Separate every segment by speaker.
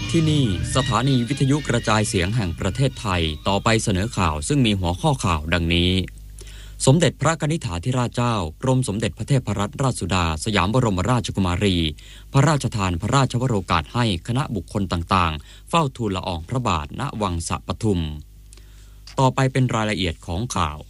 Speaker 1: ที่นี่สถานีวิทยุกระจายเสียงแห่งประเทศไทยต่อไปเสนอข่าวซึ่งมีหัวข้อข่าวดังนี้สมเด็จพระกนิษฐาธิราชเจ้ากรมสมเด็จพระเทพรัตนราชสุดาสยามบรมราชกุมารีพระราชทานพระราชวโรกาสให้คณะบุคคลต่างๆเฝ้าทูลละอองพระบาทณวังสะปทุมต่อไปเป็นรายละเอียดของข่าว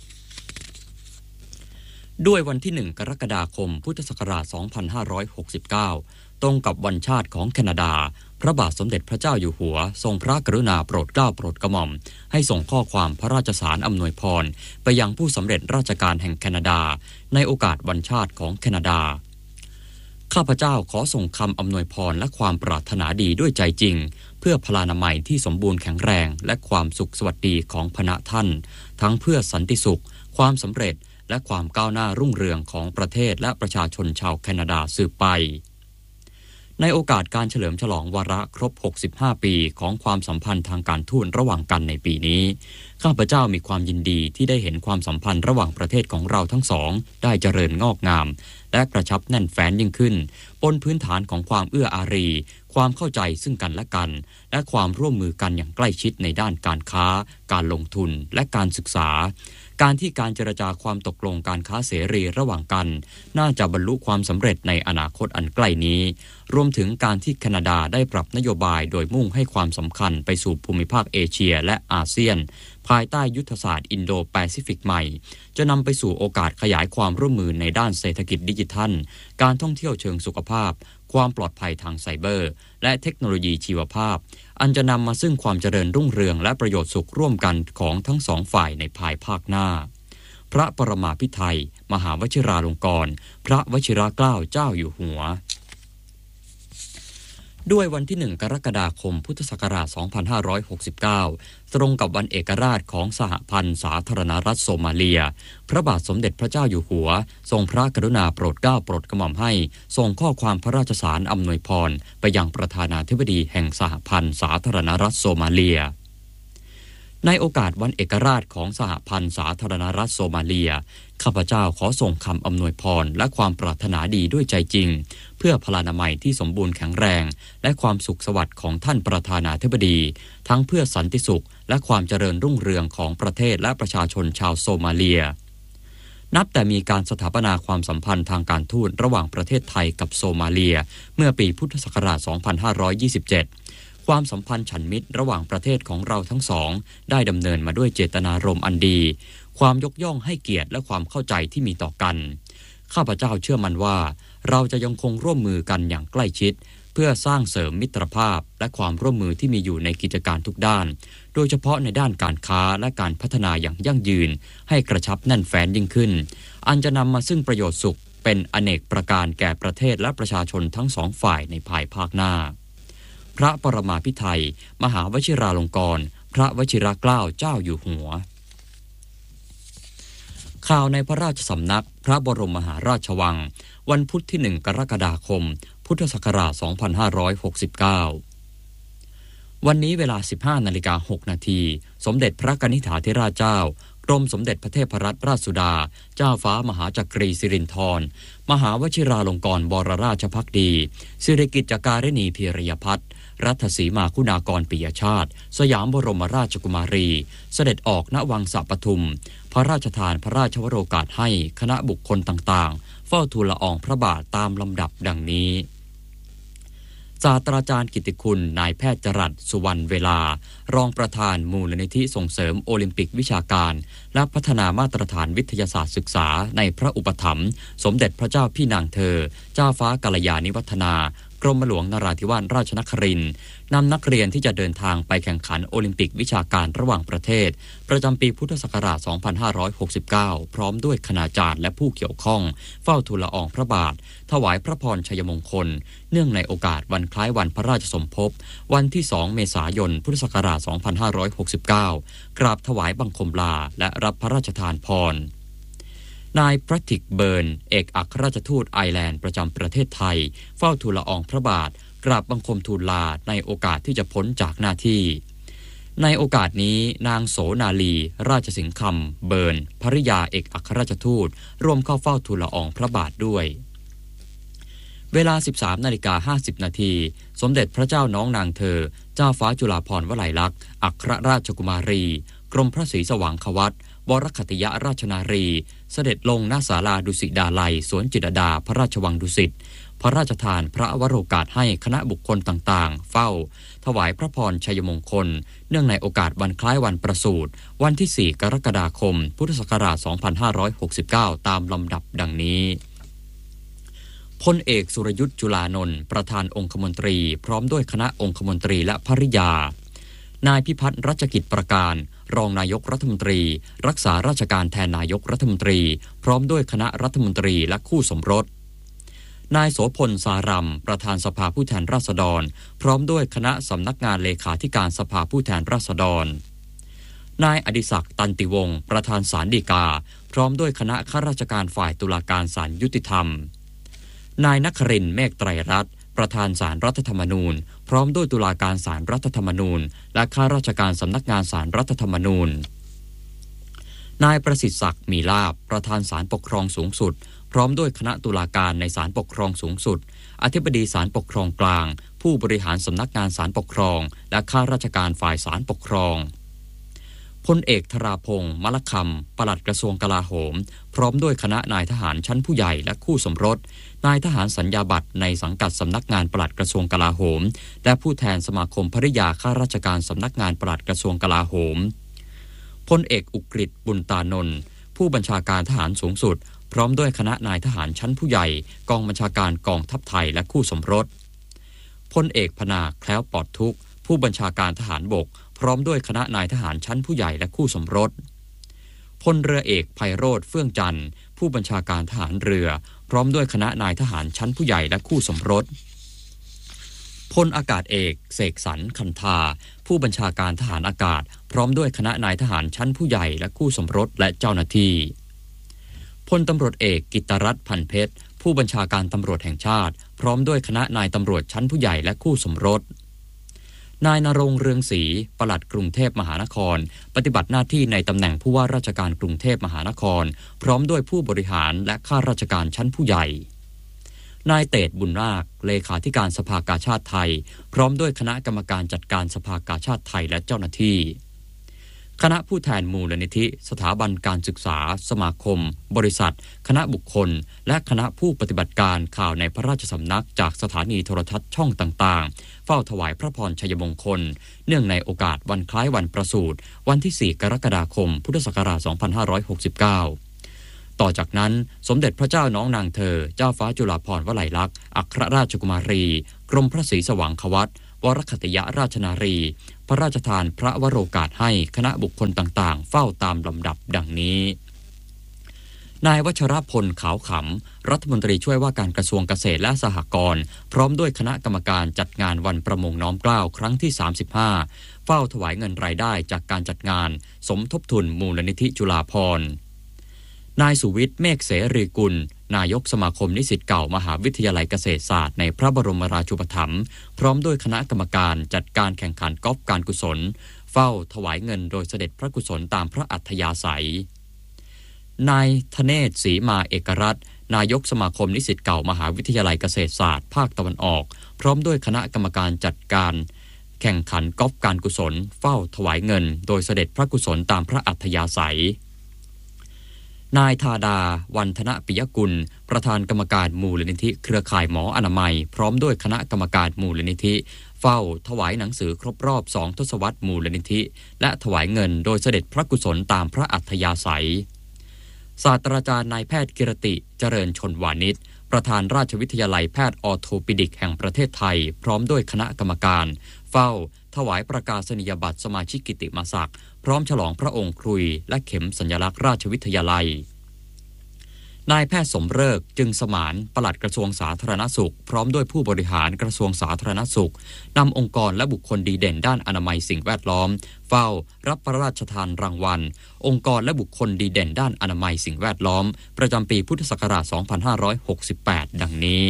Speaker 1: ด้วยวันที่1กรกฎาคมพุทธศักราช2569ตรงกับวันชาติของแคนาดาพระบาทสมเด็จพระเจ้าอยู่หัวทรงพระกรุณาโปรดเกล้าโปรดกระหม่อมให้ส่งข้อความพระราชสารอำนวยพรไปยังผู้สำเร็จราชการแห่งแคนาดาในโอกาสวันชาติของแคนาดาข้าพเจ้าขอส่งคำอำนวยพรและความปรารถนาดีด้วยใจจริงเพื่อพลานามัยที่สมบูรณ์แข็งแรงและความสุขสวัสดีของพณะท่านทั้งเพื่อสันติสุขความสำเร็จและความก้าวหน้ารุ่งเรืองของประเทศและประชาชนชาวแคนาดาสืบไปในโอกาสการเฉลิมฉลองวาระครบ65ปีของความสัมพันธ์ทางการทูตระหว่างกันในปีนี้ข้าพเจ้ามีความยินดีที่ได้เห็นความสัมพันธ์ระหว่างประเทศของเราทั้งสองได้เจริญงอกงามและกระชับแน่นแฟ้นยิ่งขึ้นบนพื้นฐานของความเอื้ออารีความเข้าใจซึ่งกันและกันและความร่วมมือกันอย่างใกล้ชิดในด้านการค้าการลงทุนและการศึกษาการที่การเจรจาความตกลงการค้าเสรีระหว่างกันน่าจะบรรลุความสำเร็จในอนาคตอันใกล้นี้รวมถึงการที่แคนาดาได้ปรับนโยบายโดยมุ่งให้ความสำคัญไปสู่ภูมิภาคเอเชียและอาเซียนภายใต้ยุทธศาสตร์อินโดแปซิฟิกใหม่จะนำไปสู่โอกาสขยายความร่วมมือในด้านเศรษฐกิจดิจิทัลการท่องเที่ยวเชิงสุขภาพความปลอดภัยทางไซเบอร์และเทคโนโลยีชีวภาพอันจะนำมาซึ่งความเจริญรุ่งเรืองและประโยชน์สุขร่วมกันของทั้งสองฝ่ายในภายภาคหน้าพระปรมาภิไธยมหาวชิราลงกรณ์พระวชิรเกล้าเจ้าอยู่หัวด้วยวันที่1กรกฎาคมพุทธศักราช2569ตรงกับวันเอกราชของสหพันธ์สาธารณรัฐโซมาเลียพระบาทสมเด็จพระเจ้าอยู่หัวทรงพระกรุณาโปรดเกล้าโปรดกระหม่อมให้ส่งข้อความพระราชสารอำนวยพรไปยังประธานาธิบดีแห่งสหพันธ์สาธารณรัฐโซมาเลียในโอกาสวันเอกราชของสหพันธ์สาธารณรัฐโซมาเลียข้าพเจ้าขอส่งคำอำนวยพรและความปรารถนาดีด้วยใจจริงเพื่อพลานามัยที่สมบูรณ์แข็งแรงและความสุขสวัสดิ์ของท่านประธานาธิบดีทั้งเพื่อสันติสุขและความเจริญรุ่งเรืองของประเทศและประชาชนชาวโซมาเลียนับแต่มีการสถาปนาความสัมพันธ์ทางการทูตระหว่างประเทศไทยกับโซมาเลียเมื่อปีพุทธศักราช 2527ความสัมพันธ์ฉันมิตรระหว่างประเทศของเราทั้งสองได้ดำเนินมาด้วยเจตนารมณ์อันดีความยกย่องให้เกียรติและความเข้าใจที่มีต่อกันข้าพเจ้าเชื่อมั่นว่าเราจะยังคงร่วมมือกันอย่างใกล้ชิดเพื่อสร้างเสริมมิตรภาพและความร่วมมือที่มีอยู่ในกิจการทุกด้านโดยเฉพาะในด้านการค้าและการพัฒนาอย่างยั่งยืนให้กระชับแน่นแฟ้นยิ่งขึ้นอันจะนำมาซึ่งประโยชน์สุขเป็นอเนกประการแก่ประเทศและประชาชนทั้งสองฝ่ายในภายภาคหน้าพระปรมาภิไธยมหาวชิราลงกรณ์พระวชิรเกล้าเจ้าอยู่หัวข่าวในพระราชสำนักพระบรมมหาราชวังวันพุธที่1กรกฎาคมพุทธศักราช2569วันนี้เวลา 15:06 น.สมเด็จพระกนิษฐาธิราชเจ้ากรมสมเด็จพระเทพรัตนราชสุดาเจ้าฟ้ามหาจักรีสิรินธรมหาวชิราลงกรณ์บรราชภักดีสิริกิติ์การิณีพีรยพัฒน์รัตสีมาคุณากรปิยชาติสยามบรมราชกุมารีเสด็จออกณวังสะปทุมพระราชทานพระราชวโรกาสให้คณะบุคคลต่างๆเฝ้าทูลละอองพระบาทตามลำดับดังนี้ศาสตราจารย์กิตติคุณนายแพทย์จรัสสุวรรณเวลารองประธานมูลนิธิส่งเสริมโอลิมปิกวิชาการและพัฒนามาตรฐานวิทยาศาสตร์ศึกษาในพระอุปถัมภ์สมเด็จพระเจ้าพี่นางเธอเจ้าฟ้ากัลยาณิวัฒนากรมหลวงนราธิวาสราชนครินทร์นำนักเรียนที่จะเดินทางไปแข่งขันโอลิมปิกวิชาการระหว่างประเทศประจำปีพุทธศักราช 2569 พร้อมด้วยคณาจารย์และผู้เกี่ยวข้องเฝ้าทูลละอองพระบาทถวายพระพรชัยมงคลเนื่องในโอกาสวันคล้ายวันพระราชสมภพวันที่ 2 เมษายน พุทธศักราช 2569 กราบถวายบังคมลาและรับพระราชทานพรนายแพทริกเบิร์นเอกอัครราชทูตไอร์แลนด์ประจำประเทศไทยเฝ้าทูลละอองพระบาทกราบบังคมทูลลาในโอกาสที่จะพ้นจากหน้าที่ในโอกาสนี้นางโสนาลีราชสิงคำเบิร์นภริยาเอกอัครราชทูตร่วมเข้าเฝ้าทูลละอองพระบาทด้วยเวลา 13:50 นาทีสมเด็จพระเจ้าน้องนางเธอเจ้าฟ้าจุฬาภรณ์วลัยลักษณ์อัครราชกุมารีกรมพระศรีสว่างควัตรวรคติยราชนารีเสด็จลงณศาลาดุสิตาลัยสวนจิตรลดาพระราชวังดุสิตพระราชทานพระวโรกาสให้คณะบุคคลต่างๆเฝ้าถวายพระพรชัยมงคลเนื่องในโอกาสวันคล้ายวันประสูติวันที่ 4 กรกฎาคม พุทธศักราช 2569 ตามลำดับดังนี้พลเอกสุรยุทธ์จุลานนท์ประธานองคมนตรีพร้อมด้วยคณะองคมนตรีและภริยานายพิพัฒน์รัชกิจประการรองนายกรัฐมนตรีรักษาราชการแทนนายกรัฐมนตรีพร้อมด้วยคณะรัฐมนตรีและคู่สมรสนายโสพลสารัมประธานสภาผู้แทนราษฎรพร้อมด้วยคณะสำนักงานเลขาธิการสภาผู้แทนราษฎรนายอดิศักดิ์ตันติวงศ์ประธานศาลฎีกาพร้อมด้วยคณะข้าราชการฝ่ายตุลาการศาลยุติธรรมนายนครินทร์เมฆไตรรัตน์ประธานศาลรัฐธรรมนูญพร้อมด้วยตุลาการศาลรัฐธรรมนูญและข้าราชการสำนักงานศาลรัฐธรรมนูญนายประสิทธิ์ศักดิ์มีลาภประธานศาลปกครองสูงสุดพร้อมด้วยคณะตุลาการในศาลปกครองสูงสุดอธิบดีศาลปกครองกลางผู้บริหารสำนักงานศาลปกครองและข้าราชการฝ่ายศาลปกครองพลเอกธราพงษ์มลคำปลัดกระทรวงกลาโหมพร้อมด้วยคณะนายทหารชั้นผู้ใหญ่และคู่สมรสนายทหารสัญญาบัตรในสังกัดสำนักงานปลัดกระทรวงกลาโหมและผู้แทนสมาคมภริยาข้าราชการสำนักงานปลัดกระทรวงกลาโหมพลเอกอุกฤษบุญตานนท์ผู้บัญชาการทหารสูงสุดพร้อมด้วยคณะนายทหารชั้นผู้ใหญ่กองบัญชาการกองทัพไทยและคู่สมรสพลเอกพนาแคล้วปลอดทุกข์ผู้บัญชาการทหารบกพร้อมด้วยคณะนายทหารชั้นผู้ใหญ่และคู่สมรสพลเรือเอกไพโรจน์เฟื่องจันทร์ผู้บัญชาการทหารเรือพร้อมด้วยคณะนายทหารชั้นผู้ใหญ่และคู่สมรสพลอากาศเอกเสกสรรคันธาผู้บัญชาการทหารอากาศพร้อมด้วยคณะนายทหารชั้นผู้ใหญ่และคู่สมรสและเจ้าหน้าที่พลตำรวจเอกกิตตรัตน์พันเพชรผู้บัญชาการตำรวจแห่งชาติพร้อมด้วยคณะนายตำรวจชั้นผู้ใหญ่และคู่สมรสนายณรงค์เรืองศรีปลัดกรุงเทพมหานครปฏิบัติหน้าที่ในตำแหน่งผู้ว่าราชการกรุงเทพมหานครพร้อมด้วยผู้บริหารและข้าราชการชั้นผู้ใหญ่นายเตศบุญนาคเลขาธิการสภากาชาดไทยพร้อมด้วยคณะกรรมการจัดการสภากาชาดไทยและเจ้าหน้าที่คณะผู้แทนมูลนิธิสถาบันการศึกษาสมาคมบริษัทคณะบุคคลและคณะผู้ปฏิบัติการข่าวในพระราชสำนักจากสถานีโทรทัศน์ช่องต่างๆเฝ้าถวายพระพรชัยมงคลเนื่องในโอกาสวันคล้ายวันประสูติวันที่ 4 กรกฎาคม พุทธศักราช 2569 ต่อจากนั้นสมเด็จพระเจ้าน้องนางเธอเจ้าฟ้าจุฬาภรณ์วลัยลักษณ์อัครราชกุมารีกรมพระศรีสว่างควัตรวรคติยราชนารีพระราชทานพระวโรกาสให้คณะบุคคลต่างๆเฝ้าตามลำดับดังนี้นายวัชรพลขาวขำรัฐมนตรีช่วยว่าการกระทรวงเกษตรและสหกรณ์พร้อมด้วยคณะกรรมการจัดงานวันประมงน้อมเกล้าครั้งที่ 35เฝ้าถวายเงินรายได้จากการจัดงานสมทบทุนมูลนิธิจุฬาภรณ์นายสุวิทย์เมฆเสรีกุลนายกสมาคมนิสิตเก่ามหาวิทยาลัยเกษตรศาสตร์ในพระบรมราชูปถัมภ์พร้อมด้วยคณะกรรมการจัดการแข่งขันกอล์ฟการกุศลเฝ้าถวายเงินโดยเสด็จพระกุศลตามพระอัธยาศัยนายธเนศศรีมาเอกรัตน์นายกสมาคมนิสิตเก่ามหาวิทยาลัยเกษตรศาสตร์ภาคตะวันออกพร้อมด้วยคณะกรรมการจัดการแข่งขันกอล์ฟการกุศลเฝ้าถวายเงินโดยเสด็จพระกุศลตามพระอัธยาศัยนายธาดาวันธนปิยกุลประธานกรรมการมูลนิธิเครือข่ายหมออนามัยพร้อมด้วยคณะกรรมการมูลนิธิเฝ้าถวายหนังสือครบรอบ2 ทศวรรษมูลนิธิและถวายเงินโดยเสด็จพระกุศลตามพระอัธยาศัยศาสตราจารย์นายแพทย์กิรติเจริญชลวานิชประธานราชวิทยาลัยแพทย์ออร์โทปิดิกแห่งประเทศไทยพร้อมด้วยคณะกรรมการเฝ้าถวายประกาศนียบัตรสมาชิกกิตติมศักดิ์พร้อมฉลองพระองค์ครุยและเข็มสัญลักษณ์ราชวิทยาลัยนายแพทย์สมฤกษ์จึงสมานปลัดกระทรวงสาธารณสุขพร้อมด้วยผู้บริหารกระทรวงสาธารณสุขนำองค์กรและบุคคลดีเด่นด้านอนามัยสิ่งแวดล้อมเฝ้ารับพระราชทานรางวัลองค์กรและบุคคลดีเด่นด้านอนามัยสิ่งแวดล้อมประจำปีพุทธศักราช 2568 ดังนี้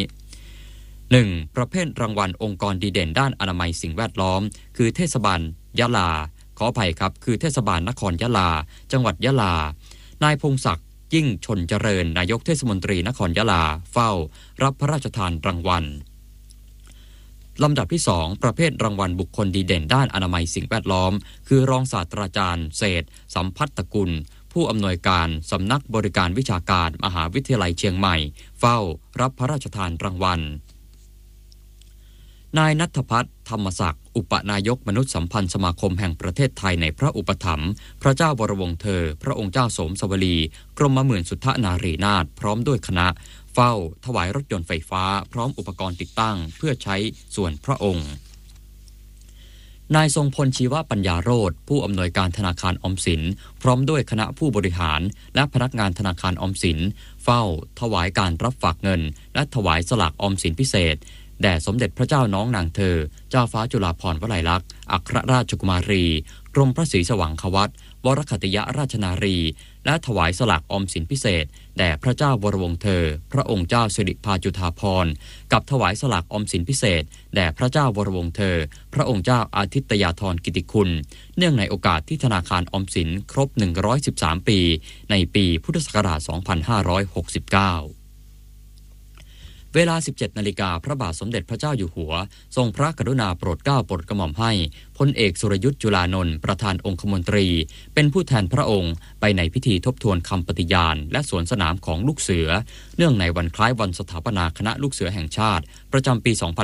Speaker 1: 1. ประเภทรางวัลองค์กรดีเด่นด้านอนามัยสิ่งแวดล้อมคือเทศบาลยะลาขออภัยครับคือเทศบาลนครยะลาจังหวัดยะลานายพงศักดิ์ยิ่งชนเจริญนายกเทศมนตรีนครยะลาเฝ้ารับพระราชทานรางวัลลำดับที่2ประเภทรางวัลบุคคลดีเด่นด้านอนามัยสิ่งแวดล้อมคือรองศาสตราจารย์เศรษฐ์สัมพัทธกุลผู้อำนวยการสำนักบริการวิชาการมหาวิทยาลัยเชียงใหม่เฝ้ารับพระราชทานรางวัลนายณัฐพัฒน์ธรรมศักดิ์อุปนายกมนุษยสัมพันธ์สมาคมแห่งประเทศไทยในพระอุปถัมภ์พระเจ้าวรวงศ์เธอพระองค์เจ้าโสมสวลีกรมหมื่นสุทธนารีนาถพร้อมด้วยคณะเฝ้าถวายรถยนต์ไฟฟ้าพร้อมอุปกรณ์ติดตั้งเพื่อใช้ส่วนพระองค์นายทรงพลชีวปัญญาโรจน์ผู้อำนวยการธนาคารออมสินพร้อมด้วยคณะผู้บริหารและพนักงานธนาคารออมสินเฝ้าถวายการรับฝากเงินและถวายสลากออมสินพิเศษแด่สมเด็จพระเจ้าน้องนางเธอเจ้าฟ้าจุฬาภรณ์วลัยลักษณ์อัครราชกุมารีกรมพระศรีสว่างควัตรวรคติยราชนารีและถวายสลากออมสินพิเศษแด่พระเจ้าวรวงศ์เธอพระองค์เจ้าสิริพาจุฑาภรณ์กับถวายสลากออมสินพิเศษแด่พระเจ้าวรวงศ์เธอพระองค์เจ้าอาทิตยาธรกิติคุณเนื่องในโอกาสที่ธนาคารออมสินครบ113ปีในปีพุทธศักราช2569เวลา 17 นาฬิกาพระบาทสมเด็จพระเจ้าอยู่หัวทรงพระกรุณาโปรดเกล้าโปรดกระหม่อมให้พลเอกสุรยุทธ์จุลานนท์ประธานองคมนตรีเป็นผู้แทนพระองค์ไปในพิธีทบทวนคำปฏิญาณและสวนสนามของลูกเสือเนื่องในวันคล้ายวันสถาปนาคณะลูกเสือแห่งชาติประจำปี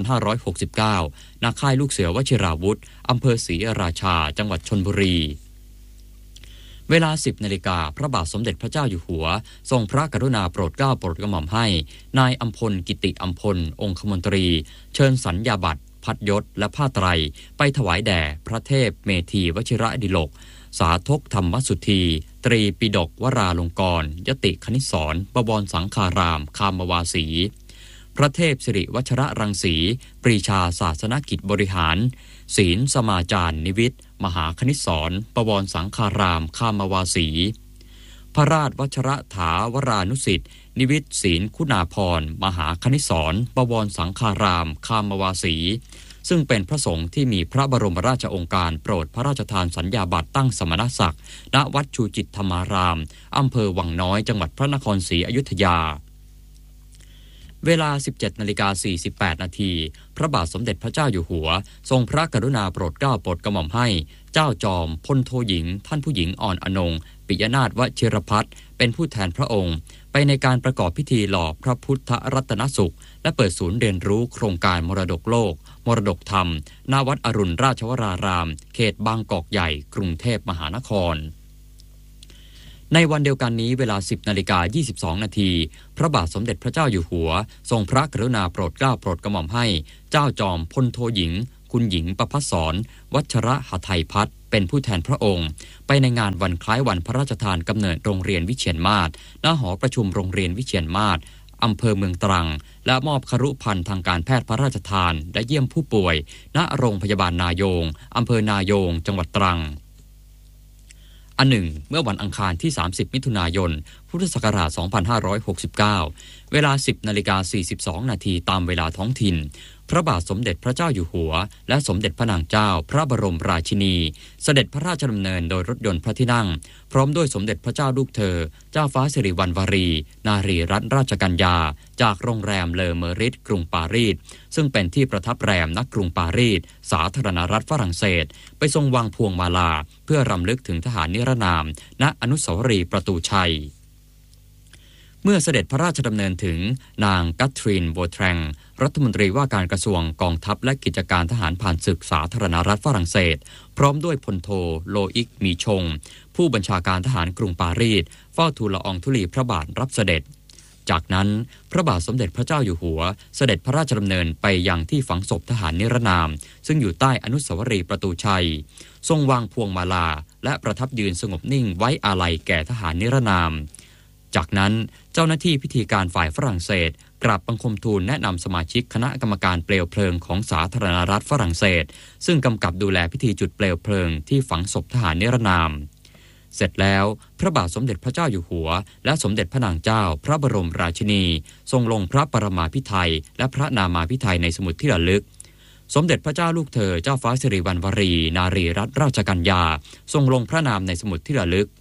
Speaker 1: 2569 ณ ค่ายลูกเสือวชิราวุธอำเภอศรีราชาจังหวัดชลบุรีเวลา 10 นาฬิกาพระบาทสมเด็จพระเจ้าอยู่หัวทรงพระกรุณาโปรดเกล้าโปรดกระหม่อมให้นายอัมพลกิติอัมพลองคมนตรีเชิญสัญญาบัตรพัดยศและผ้าไตรไปถวายแด่พระเทพเมธีวชิระดิลกสาธกธรรมสุธีตรีปิฎกวราลงกรณ์ยติคณิสรณ์บวรสังฆารามคามวาสีพระเทพสิริวัชระรังสีปรีชาศาสนกิจบริหารศีลสมาจารนิวิทย์มหาคณิสรณ์บวรสังฆารามคามวาสีพระราชวัชระถาวรานุสิทธิ์นิวิทย์ศีลคุณาภรณ์มหาคณิสรณ์บวรสังฆารามคามวาสีซึ่งเป็นพระสงฆ์ที่มีพระบรมราชโองการโปรดพระราชทานสัญญาบัตรตั้งสมณศักดิ์ณวัดชูจิตธรรมารามอำเภอวังน้อยจังหวัดพระนครศรีอยุธยาเวลา 17:48 นาทีพระบาทสมเด็จพระเจ้าอยู่หัวทรงพระกรุณาโปรดเกล้าโปรดกระหม่อมให้เจ้าจอมพลโทหญิงท่านผู้หญิงอ่อนอนงปิยนาถวชิรพัฒน์เป็นผู้แทนพระองค์ไปในการประกอบพิธีหล่อพระพุทธรัตนสุขและเปิดศูนย์เรียนรู้โครงการมรดกโลกมรดกธรรมณวัดอรุณราชวรารามเขตบางกอกใหญ่กรุงเทพมหานครในวันเดียวกันนี้เวลา 10:22 นาทีพระบาทสมเด็จพระเจ้าอยู่หัวทรงพระกรุณาโปรดเกล้าโปรดกระหม่อมให้เจ้าจอมพลโทหญิงคุณหญิงประภัสสรวัชระหทัยพัฒน์เป็นผู้แทนพระองค์ไปในงานวันคล้ายวันพระราชทานกำเนิดโรงเรียนวิเชียรมาศณหอประชุมโรงเรียนวิเชียรมาศอำเภอเมืองตรังและมอบครุภัณฑ์ทางการแพทย์พระราชทานและเยี่ยมผู้ป่วยณโรงพยาบาลนายงอำเภอนายงจังหวัดตรังอันหนึ่งเมื่อวันอังคารที่30มิถุนายนพุทธศักราช2569เวลา 10:42 นาทีตามเวลาท้องถิ่นพระบาทสมเด็จพระเจ้าอยู่หัวและสมเด็จพระนางเจ้าพระบรมราชินีเสด็จพระราชดำเนินโดยรถยนต์พระที่นั่งพร้อมด้วยสมเด็จพระเจ้าลูกเธอเจ้าฟ้าสิริวัณวรีนารีรัตนราชกัญญาจากโรงแรมเลอเมอริสกรุงปารีสซึ่งเป็นที่ประทับแรมณกรุงปารีสสาธารณรัฐฝรั่งเศสไปทรงวางพวงมาลาเพื่อรำลึกถึงทหารนิรนามณอนุสาวรีย์ประตูชัยเมื่อเสด็จพระราชดำเนินถึงนางกัทรีนโบแทรงรัฐมนตรีว่าการกระทรวงกองทัพและกิจการทหารผ่านศึกสาธารณรัฐฝรั่งเศสพร้อมด้วยพลโทโลอิกมีชงผู้บัญชาการทหารกรุงปารีสเฝ้าทูลละอองธุลีพระบาทรับเสด็จจากนั้นพระบาทสมเด็จพระเจ้าอยู่หัวเสด็จพระราชดำเนินไปยังที่ฝังศพทหารนิรนามซึ่งอยู่ใต้อนุสาวรีย์ประตูชัยทรงวางพวงมาลาและประทับยืนสงบนิ่งไว้อาลัยแก่ทหารนิรนามจากนั้นเจ้าหน้าที่พิธีการฝ่ายฝรั่งเศสกราบบังคมทูลแนะนำสมาชิกคณะกรรมการเปลวเพลิงของสาธารณรัฐฝรั่งเศสซึ่งกำกับดูแลพิธีจุดเปลวเพลิงที่ฝังศพทหารนิรนามเสร็จแล้วพระบาทสมเด็จพระเจ้าอยู่หัวและสมเด็จพระนางเจ้าพระบรมราชินีทรงลงพระปรมาภิไธยและพระนามาภิไธยในสมุดที่ระลึกสมเด็จพระเจ้าลูกเธอเจ้าฟ้าสิริวัณวรีนารีรัตนราชกัญญาทรงลงพระนามในสมุดที่ระลึก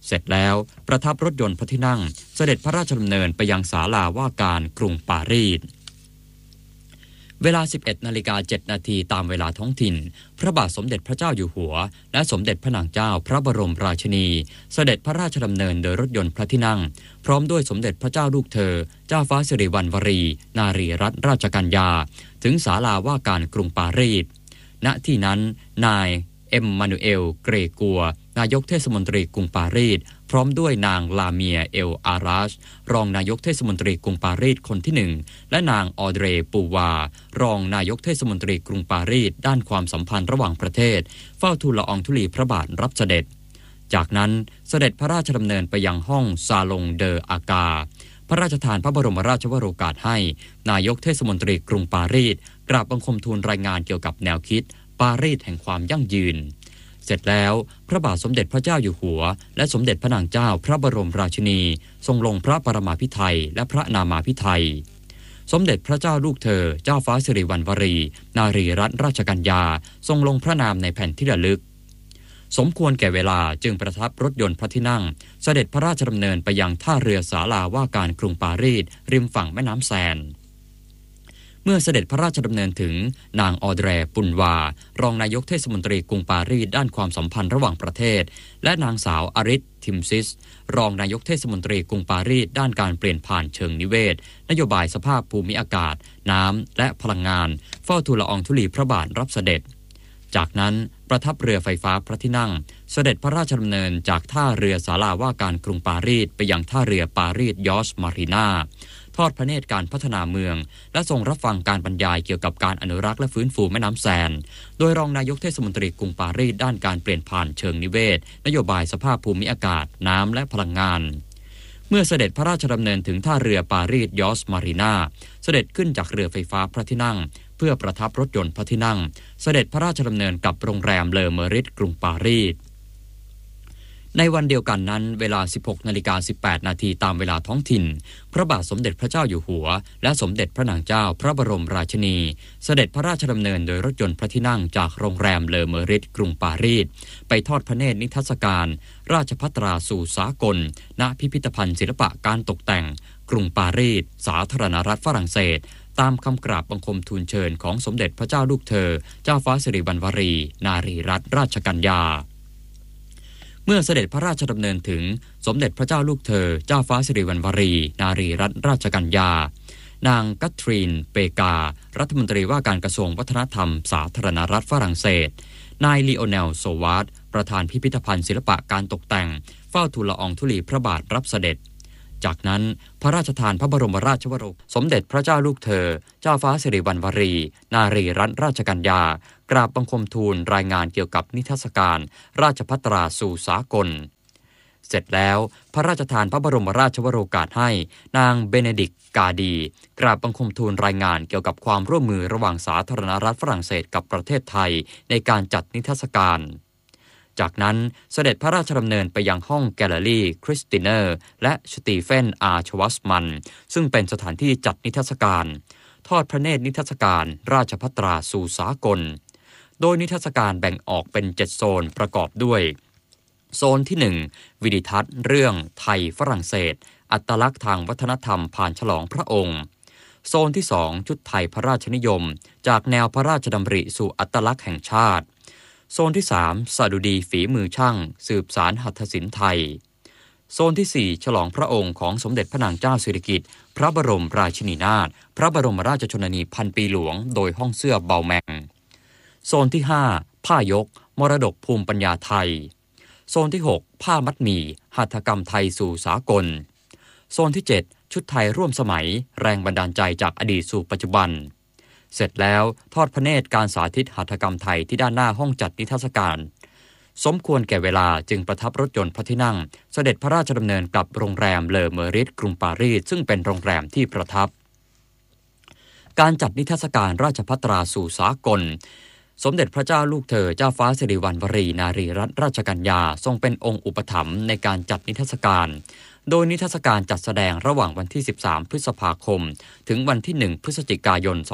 Speaker 1: เสร็จแล้วประทับรถยนต์พระที่นั่งเสด็จพระราชดำเนินไปยังศาลาว่าการกรุงปารีสเวลา 11:07 นาทีตามเวลาท้องถิ่นพระบาทสมเด็จพระเจ้าอยู่หัวและสมเด็จพระนางเจ้าพระบรมราชินีเสด็จพระราชดำเนินโดยรถยนต์พระที่นั่งพร้อมด้วยสมเด็จพระเจ้าลูกเธอเจ้าฟ้าสิริวัณวรีนารีรัตนราชกัญญาถึงศาลาว่าการกรุงปารีสณที่นั้นนายเอ็มมานูเอลเกรกัวนายกเทศมนตรีกรุงปารีสพร้อมด้วยนางลาเมียเอลอาราชรองนายกเทศมนตรีกรุงปารีสคนที่ 1และนางออเดรปูวารองนายกเทศมนตรีกรุงปารีสด้านความสัมพันธ์ระหว่างประเทศเฝ้าทูลละอองธุลีพระบาทรับเสด็จจากนั้นเสด็จพระราชดำเนินไปยังห้องซาลงเดออากาพระราชทานพระบรมราชวโรกาสให้นายกเทศมนตรีกรุงปารีสกราบบังคมทูลรายงานเกี่ยวกับแนวคิดปารีสแห่งความยั่งยืนเสร็จแล้วพระบาทสมเด็จพระเจ้าอยู่หัวและสมเด็จพระนางเจ้าพระบรมราชินีทรงลงพระปรมาภิไธยและพระนามาภิไธยสมเด็จพระเจ้าลูกเธอเจ้าฟ้าสิริวัณวรีนารีรัตนราชกัญญาทรงลงพระนามในแผ่นที่ระลึกสมควรแก่เวลาจึงประทับรถยนต์พระที่นั่งเสด็จพระราชดำเนินไปยังท่าเรือศาลาว่าการกรุงปารีสริมฝั่งแม่น้ำแซนเมื่อเสด็จพระราชดำเนินถึงนางออเดรปุนวารองนายกเทศมนตรีกรุงปารีสด้านความสัมพันธ์ระหว่างประเทศและนางสาวอาริสทิมซิสรองนายกเทศมนตรีกรุงปารีสด้านการเปลี่ยนผ่านเชิงนิเวศนโยบายสภาพภูมิอากาศน้ำและพลังงานเฝ้าทูลละอองธุลีพระบาทรับเสด็จจากนั้นประทับเรือไฟฟ้าพระที่นั่งเสด็จพระราชดำเนินจากท่าเรือศาลาว่าการกรุงปารีสไปยังท่าเรือปารีสยอชมารีนาทอดพระเนตรการพัฒนาเมืองและทรงรับฟังการบรรยายเกี่ยวกับการอนุรักษ์และฟื้นฟูแม่น้ำแซนโดยรองนายกเทศมนตรีกรุงปารีสด้านการเปลี่ยนผ่านเชิงนิเวศนโยบายสภาพภูมิอากาศน้ำและพลังงานเมื่อเสด็จพระราชดำเนินถึงท่าเรือปารีสยอชมารีนาเสด็จขึ้นจากเรือไฟฟ้าพระที่นั่งเพื่อประทับรถยนต์พระที่นั่งเสด็จพระราชดำเนินกับโรงแรมเลอเมอริตกรุงปารีสในวันเดียวกันนั้นเวลา 16:18 นาทีตามเวลาท้องถิ่นพระบาทสมเด็จพระเจ้าอยู่หัวและสมเด็จพระนางเจ้าพระบรมราชินีเสด็จพระราชดำเนินโดยรถยนต์พระที่นั่งจากโรงแรมเลอเมอริตกรุงปารีสไปทอดพระเนตรนิทรรศการราชภัตราสู่สากลณพิพิธภัณฑ์ศิลปะการตกแต่งกรุงปารีสสาธารณรัฐฝรั่งเศสตามคำกราบบังคมทูลเชิญของสมเด็จพระเจ้าลูกเธอเจ้าฟ้าสิริวัณวรีนารีรัตนราชกัญญาเมื่อเสด็จพระราชดำเนินถึงสมเด็จพระเจ้าลูกเธอเจ้าฟ้าสิริวัณวรีนารีรัตนราชกัญญานางกัทรีนเปการัฐมนตรีว่าการกระทรวงวัฒนธรรมสาธารณรัฐฝรั่งเศสนายลีโอเนลโซวาร์ดประธานพิพิธภัณฑ์ศิลปะการตกแต่งเฝ้าทูลละอองธุลีพระบาทรับเสด็จจากนั้นพระราชทานพระบรมราชวโรกาสสมเด็จพระเจ้าลูกเธอเจ้าฟ้าสิริวัณวรีนารีรัตนราชกัญญากราบบังคมทูลรายงานเกี่ยวกับนิทรรศการราชภัตราสู่สากลเสร็จแล้วพระราชทานพระบรมราชวโรกาสให้นางเบเนดิกกาดีกราบบังคมทูลรายงานเกี่ยวกับความร่วมมือระหว่างสาธารณรัฐฝรั่งเศสกับประเทศไทยในการจัดนิทรรศการจากนั้นเสด็จพระราชดำเนินไปยังห้องแกลเลอรี่คริสติเนอร์และสตีเฟนอาร์ชวัสมันซึ่งเป็นสถานที่จัดนิทรรศการทอดพระเนตรนิทรรศการราชภัตราสู่สากลโดยนิทรรศการแบ่งออกเป็น7โซนประกอบด้วยโซนที่1วิดิทัศน์เรื่องไทยฝรั่งเศสอัตลักษณ์ทางวัฒนธรรมผ่านฉลองพระองค์โซนที่2ชุดไทยพระราชนิยมจากแนวพระราชดำริสู่อัตลักษณ์แห่งชาติโซนที่3สดุดีฝีมือช่างสืบสารหัตถศิลป์ไทยโซนที่4ฉลองพระองค์ของสมเด็จพระนางเจ้าสิริกิติ์พระบรมราชินีนาถพระบรมราชชนนีพันปีหลวงโดยห้องเสื้อเบาแมงโซนที่5ผ้ายกมรดกภูมิปัญญาไทยโซนที่6ผ้ามัดหมี่หัตถกรรมไทยสู่สากลโซนที่7ชุดไทยร่วมสมัยแรงบันดาลใจจากอดีตสู่ปัจจุบันเสร็จแล้วทอดพระเนตรการสาธิตหัตถกรรมไทยที่ด้านหน้าห้องจัดนิทรรศการสมควรแก่เวลาจึงประทับรถยนต์พระที่นั่งเสด็จพระราชดำเนินกลับโรงแรมเลอเมอริตกรุงปารีสซึ่งเป็นโรงแรมที่ประทับการจัดนิทรรศการราชภัตราสู่สากลสมเด็จพระเจ้าลูกเธอเจ้าฟ้าสิริวัณวรีนารีรัตนราชกัญญาทรงเป็นองค์อุปถัมภ์ในการจัดนิทรรศการโดยนิทรรศการจัดแสดงระหว่างวันที่13พฤษภาคมถึงวันที่1พฤศจิกายน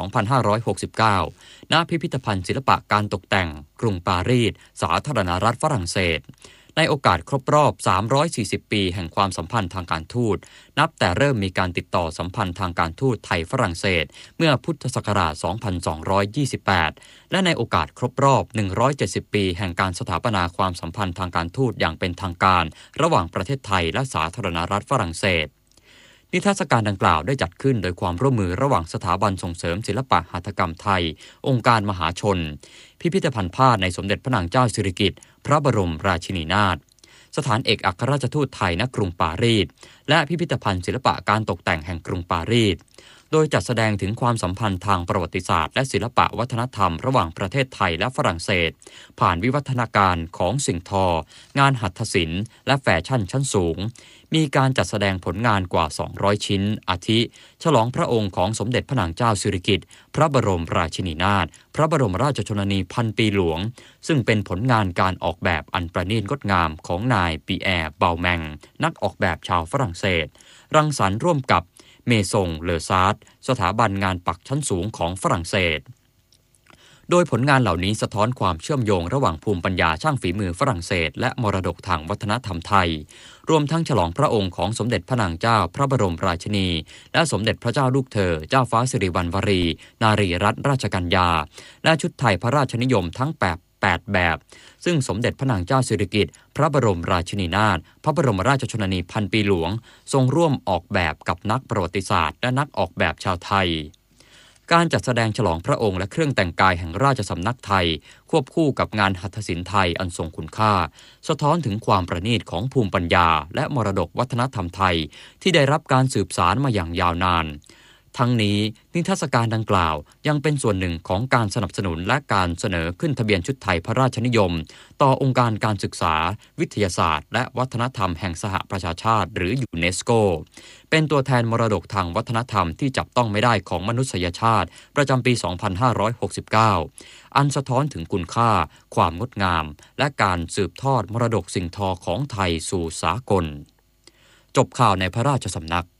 Speaker 1: 2569ณพิพิธภัณฑ์ศิลปะการตกแต่งกรุงปารีสสาธารณรัฐฝรั่งเศสในโอกาสครบรอบ340ปีแห่งความสัมพันธ์ทางการทูตนับแต่เริ่มมีการติดต่อสัมพันธ์ทางการทูตไทยฝรั่งเศสเมื่อพุทธศักราช2228และในโอกาสครบรอบ170ปีแห่งการสถาปนาความสัมพันธ์ทางการทูตอย่างเป็นทางการระหว่างประเทศไทยและสาธารณรัฐฝรั่งเศสนิทรรศการดังกล่าวได้จัดขึ้นโดยความร่วมมือระหว่างสถาบันส่งเสริมศิลปะหัตถกรรมไทยองค์การมหาชนพิพิธภัณฑ์ผ้าในสมเด็จพระนางเจ้าสิริกิติ์พระบรมราชินีนาถสถานเอกอัครราชทูตไทยณกรุงปารีสและพิพิธภัณฑ์ศิลปะการตกแต่งแห่งกรุงปารีสโดยจัดแสดงถึงความสัมพันธ์ทางประวัติศาสตร์และศิลปะวัฒนธรรมระหว่างประเทศไทยและฝรั่งเศสผ่านวิวัฒนาการของสิ่งทองานหัตถศิลป์และแฟชั่นชั้นสูงมีการจัดแสดงผลงานกว่า200ชิ้นอาทิฉลองพระองค์ของสมเด็จพระนางเจ้าสิริกิติ์พระบรมราชินีนาถพระบรมราชชนนีพันปีหลวงซึ่งเป็นผลงานการออกแบบอันประณีตงดงามของนายปีแอร์เบาแมงนักออกแบบชาวฝรั่งเศสรังสรรค์ร่วมกับเมซงเลอซาร์ดสถาบันงานปักชั้นสูงของฝรั่งเศสโดยผลงานเหล่านี้สะท้อนความเชื่อมโยงระหว่างภูมิปัญญาช่างฝีมือฝรั่งเศสและมรดกทางวัฒนธรรมไทยรวมทั้งฉลองพระองค์ของสมเด็จพระนางเจ้าพระบรมราชินีและสมเด็จพระเจ้าลูกเธอเจ้าฟ้าสิริวัณวรีนารีรัตนราชกัญญาและชุดไทยพระราชนิยมทั้ง8แบบซึ่งสมเด็จพระนางเจ้าสิริกิติ์พระบรมราชินีนาถพระบรมราชชนนีพันปีหลวงทรงร่วมออกแบบกับนักประวัติศาสตร์และนักออกแบบชาวไทยการจัดแสดงฉลองพระองค์และเครื่องแต่งกายแห่งราชสำนักไทยควบคู่กับงานหัตถศิลป์ไทยอันทรงคุณค่าสะท้อนถึงความประณีตของภูมิปัญญาและมรดกวัฒนธรรมไทยที่ได้รับการสืบสานมาอย่างยาวนานทั้งนี้นิทรรศการดังกล่าวยังเป็นส่วนหนึ่งของการสนับสนุนและการเสนอขึ้นทะเบียนชุดไทยพระราชนิยมต่อองค์การการศึกษาวิทยาศาสตร์และวัฒนธรรมแห่งสหประชาชาติหรือยูเนสโกเป็นตัวแทนมรดกทางวัฒนธรรมที่จับต้องไม่ได้ของมนุษยชาติประจำปี 2569 อันสะท้อนถึงคุณค่าความงดงามและการสืบทอดมรดกสิ่งทอของไทยสู่สากลจบข่าวในพระราชสำนัก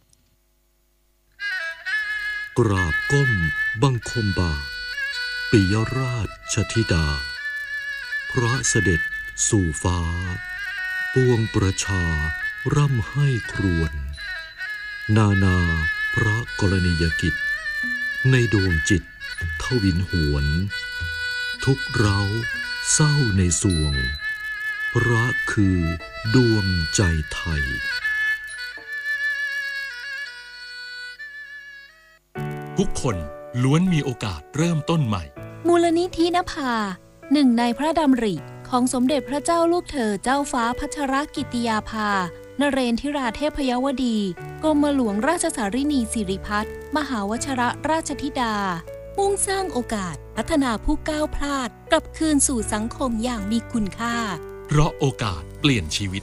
Speaker 2: กราบก้มบังคมบาทปิยราชธิดาพระเสด็จสู่ฟ้าปวงประชาร่ำให้ครวญนานาพระกรณียกิจในดวงจิตทวินหวนทุกเร้าเศร้าในสวงพระคือดวงใจไทย
Speaker 3: ทุกคนล้วนมีโอกาสเริ่มต้นใหม่
Speaker 4: มูลนิธินภาหนึ่งในพระดำริของสมเด็จพระเจ้าลูกเธอเจ้าฟ้าพัชรกิติยาภานเรนทิราเทพยวดีกรมหลวงราชสารินีสิริพัฒน์มหาวชรราชธิดามุ่งสร้างโอกาสพัฒนาผู้ก้าวพลาดกลับคืนสู่สังคมอย่างมีคุณค่า
Speaker 3: เพราะโอกาสเปลี่ยนชีวิต